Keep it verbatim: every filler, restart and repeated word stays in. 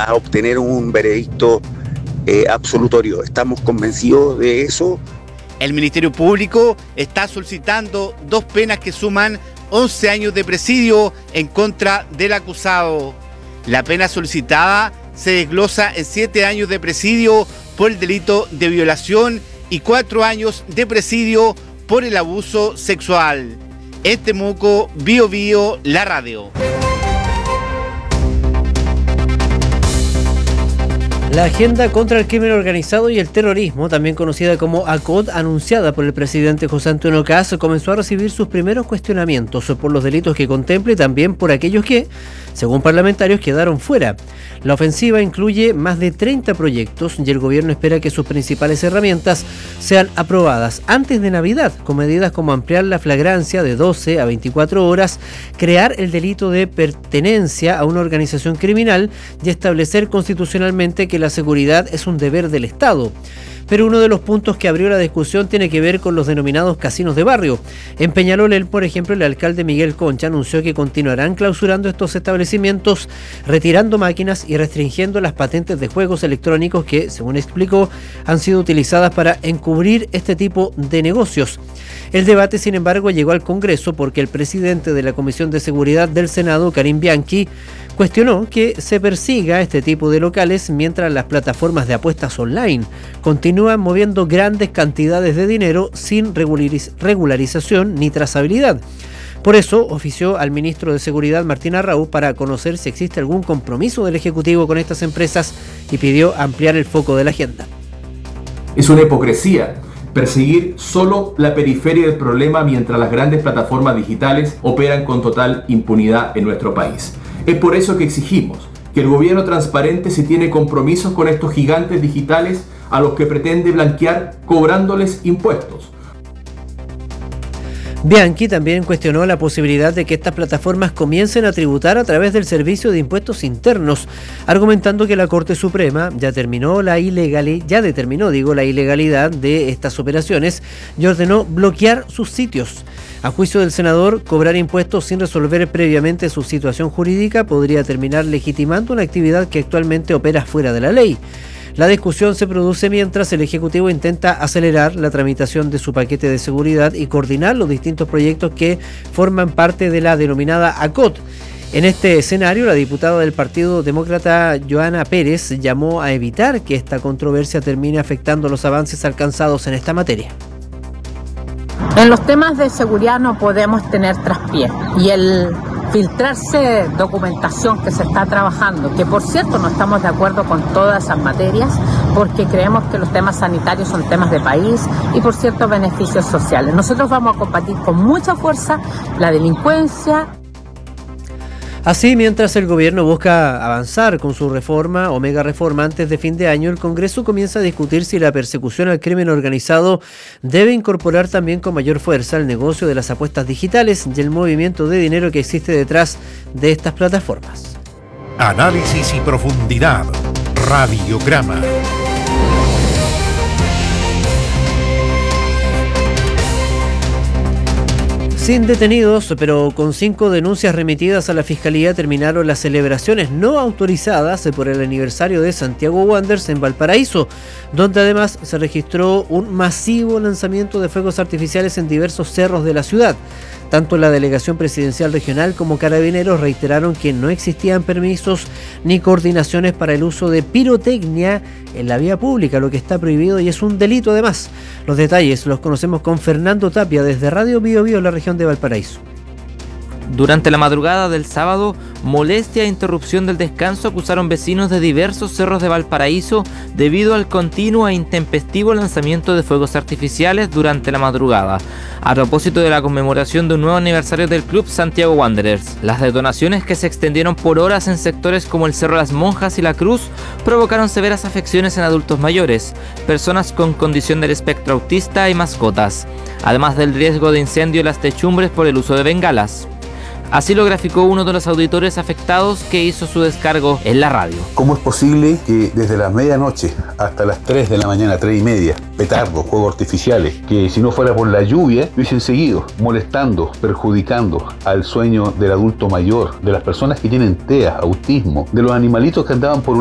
a obtener un veredicto eh, absolutorio. Estamos convencidos de eso. El Ministerio Público está solicitando dos penas que suman once años de presidio en contra del acusado. La pena solicitada se desglosa en siete años de presidio por el delito de violación y cuatro años de presidio por el abuso sexual. En Temuco, Bio Bio, la radio. La agenda contra el crimen organizado y el terrorismo, también conocida como ACOT, anunciada por el presidente José Antonio Kast, comenzó a recibir sus primeros cuestionamientos por los delitos que contempla y también por aquellos que, según parlamentarios, quedaron fuera. La ofensiva incluye más de treinta proyectos y el gobierno espera que sus principales herramientas sean aprobadas antes de Navidad, con medidas como ampliar la flagrancia de doce a veinticuatro horas, crear el delito de pertenencia a una organización criminal y establecer constitucionalmente que la seguridad es un deber del Estado. Pero uno de los puntos que abrió la discusión tiene que ver con los denominados casinos de barrio. En Peñalolén, por ejemplo, el alcalde Miguel Concha anunció que continuarán clausurando estos establecimientos, retirando máquinas y restringiendo las patentes de juegos electrónicos que, según explicó, han sido utilizadas para encubrir este tipo de negocios. El debate, sin embargo, llegó al Congreso porque el presidente de la Comisión de Seguridad del Senado, Karim Bianchi, cuestionó que se persiga este tipo de locales mientras las plataformas de apuestas online continúan moviendo grandes cantidades de dinero sin regulariz- regularización ni trazabilidad. Por eso ofició al ministro de Seguridad, Martín Arrau, para conocer si existe algún compromiso del Ejecutivo con estas empresas y pidió ampliar el foco de la agenda. Es una hipocresía perseguir solo la periferia del problema mientras las grandes plataformas digitales operan con total impunidad en nuestro país. Es por eso que exigimos que el gobierno transparente si tiene compromisos con estos gigantes digitales a los que pretende blanquear cobrándoles impuestos. Bianchi también cuestionó la posibilidad de que estas plataformas comiencen a tributar a través del Servicio de Impuestos Internos, argumentando que la Corte Suprema ya terminó la ilegali- ya determinó, digo, la ilegalidad de estas operaciones y ordenó bloquear sus sitios. A juicio del senador, cobrar impuestos sin resolver previamente su situación jurídica podría terminar legitimando una actividad que actualmente opera fuera de la ley. La discusión se produce mientras el Ejecutivo intenta acelerar la tramitación de su paquete de seguridad y coordinar los distintos proyectos que forman parte de la denominada ACOT. En este escenario, la diputada del Partido Demócrata, Joana Pérez, llamó a evitar que esta controversia termine afectando los avances alcanzados en esta materia. En los temas de seguridad no podemos tener traspiés y el filtrarse documentación que se está trabajando, que por cierto no estamos de acuerdo con todas esas materias porque creemos que los temas sanitarios son temas de país y por cierto beneficios sociales. Nosotros vamos a combatir con mucha fuerza la delincuencia. Así, mientras el gobierno busca avanzar con su reforma o mega reforma antes de fin de año, el Congreso comienza a discutir si la persecución al crimen organizado debe incorporar también con mayor fuerza el negocio de las apuestas digitales y el movimiento de dinero que existe detrás de estas plataformas. Análisis y profundidad. Radiograma. Sin detenidos, pero con cinco denuncias remitidas a la Fiscalía, terminaron las celebraciones no autorizadas por el aniversario de Santiago Wanderers en Valparaíso, donde además se registró un masivo lanzamiento de fuegos artificiales en diversos cerros de la ciudad. Tanto la Delegación Presidencial Regional como Carabineros reiteraron que no existían permisos ni coordinaciones para el uso de pirotecnia en la vía pública, lo que está prohibido y es un delito además. Los detalles los conocemos con Fernando Tapia desde Radio Bio Bio, la región de Valparaíso. Durante la madrugada del sábado, molestia e interrupción del descanso acusaron vecinos de diversos cerros de Valparaíso debido al continuo e intempestivo lanzamiento de fuegos artificiales durante la madrugada. A propósito de la conmemoración de un nuevo aniversario del club Santiago Wanderers, las detonaciones que se extendieron por horas en sectores como el Cerro Las Monjas y La Cruz provocaron severas afecciones en adultos mayores, personas con condición del espectro autista y mascotas, además del riesgo de incendio en las techumbres por el uso de bengalas. Así lo graficó uno de los auditores afectados que hizo su descargo en la radio. ¿Cómo es posible que desde las medianoche hasta las tres de la mañana, tres y media, petardos, fuegos artificiales, que si no fuera por la lluvia, hubiesen seguido molestando, perjudicando al sueño del adulto mayor, de las personas que tienen T E A, autismo, de los animalitos que andaban por